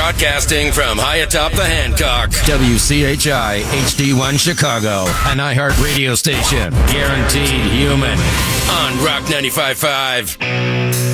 Broadcasting from high atop the Hancock. WCHI HD1 Chicago, an iHeart radio station. Guaranteed human. On Rock 95.5.